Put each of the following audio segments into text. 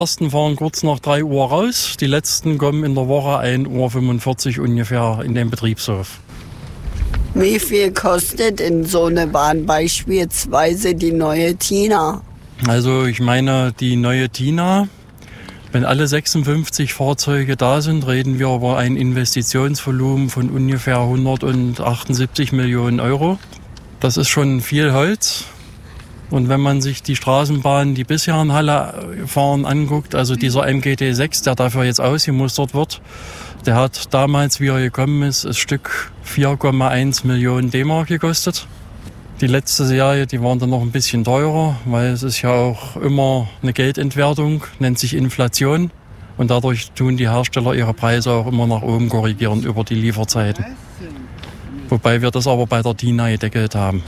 Die ersten fahren kurz nach 3 Uhr raus, die letzten kommen in der Woche 1:45 Uhr ungefähr in den Betriebshof. Wie viel kostet in so eine Bahn beispielsweise die neue Tina? Also ich meine, die neue Tina, wenn alle 56 Fahrzeuge da sind, reden wir über ein Investitionsvolumen von ungefähr 178 Millionen Euro. Das ist schon viel Holz. Und wenn man sich die Straßenbahnen, die bisher in Halle fahren, anguckt, also dieser MGT6, der dafür jetzt ausgemustert wird, der hat damals, wie er gekommen ist, das Stück 4,1 Millionen D-Mark gekostet. Die letzte Serie, die waren dann noch ein bisschen teurer, weil es ist ja auch immer eine Geldentwertung, nennt sich Inflation. Und dadurch tun die Hersteller ihre Preise auch immer nach oben korrigieren über die Lieferzeiten. Wobei wir das aber bei der Tina gedeckelt haben.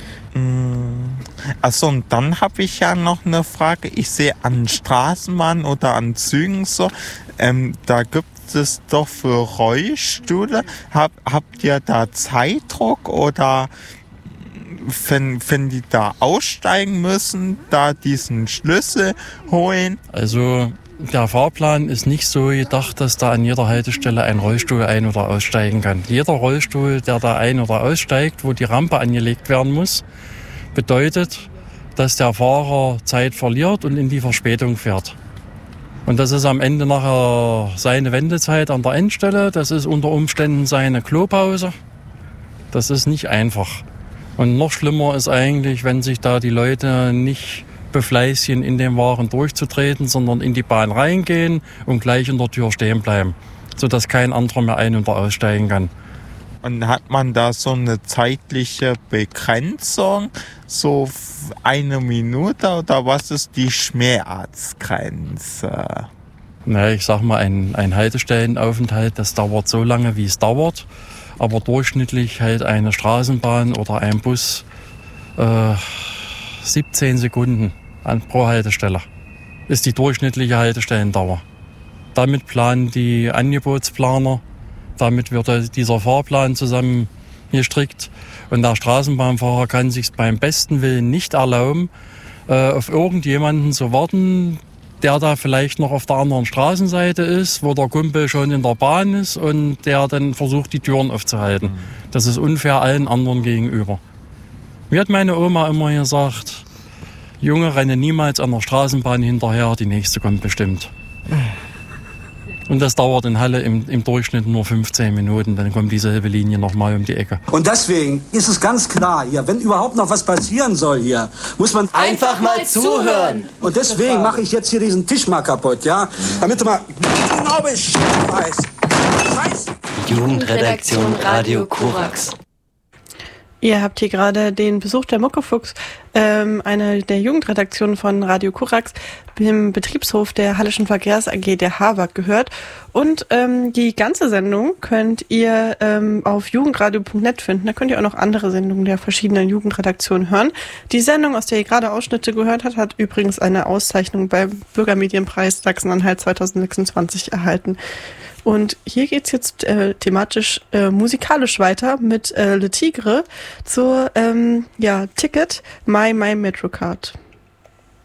Also und dann habe ich ja noch eine Frage. Ich sehe an Straßenbahnen oder an Zügen so, da gibt es doch für Rollstühle. Habt ihr da Zeitdruck oder wenn die da aussteigen müssen, da diesen Schlüssel holen? Also der Fahrplan ist nicht so gedacht, dass da an jeder Haltestelle ein Rollstuhl ein- oder aussteigen kann. Jeder Rollstuhl, der da ein- oder aussteigt, wo die Rampe angelegt werden muss, bedeutet, dass der Fahrer Zeit verliert und in die Verspätung fährt. Und das ist am Ende nachher seine Wendezeit an der Endstelle, das ist unter Umständen seine Klopause. Das ist nicht einfach. Und noch schlimmer ist eigentlich, wenn sich da die Leute nicht befleißigen, in den Wagen durchzutreten, sondern in die Bahn reingehen und gleich in der Tür stehen bleiben, sodass kein anderer mehr ein- oder aussteigen kann. Und hat man da so eine zeitliche Begrenzung, so 1 Minute oder was ist die Schmerzgrenze? Na, ich sag mal, ein Haltestellenaufenthalt, das dauert so lange, wie es dauert. Aber durchschnittlich hält eine Straßenbahn oder ein Bus 17 Sekunden pro Haltestelle. Ist die durchschnittliche Haltestellendauer. Damit planen die Angebotsplaner, damit wird dieser Fahrplan zusammengestrickt. Und der Straßenbahnfahrer kann sich beim besten Willen nicht erlauben, auf irgendjemanden zu warten, der da vielleicht noch auf der anderen Straßenseite ist, wo der Kumpel schon in der Bahn ist und der dann versucht, die Türen aufzuhalten. Das ist unfair allen anderen gegenüber. Mir hat meine Oma immer gesagt, Junge, renne niemals an der Straßenbahn hinterher, die nächste kommt bestimmt. Und das dauert in Halle im Durchschnitt nur 15 Minuten, dann kommt dieselbe Linie nochmal um die Ecke. Und deswegen ist es ganz klar hier, wenn überhaupt noch was passieren soll hier, muss man einfach mal zuhören. Und deswegen mache ich jetzt hier diesen Tisch mal kaputt, ja? Damit du mal genau Bescheid weißt. Jugendredaktion Radio Korax. Ihr habt hier gerade den Besuch der Muckefuchs, einer der Jugendredaktionen von Radio Korax, im Betriebshof der Hallischen Verkehrs AG der HAWAG gehört. Und die ganze Sendung könnt ihr auf jugendradio.net finden. Da könnt ihr auch noch andere Sendungen der verschiedenen Jugendredaktionen hören. Die Sendung, aus der ihr gerade Ausschnitte gehört habt, hat übrigens eine Auszeichnung beim Bürgermedienpreis Sachsen-Anhalt 2026 erhalten. Und hier geht's jetzt thematisch musikalisch weiter mit Le Tigre zur Ticket My Metrocard.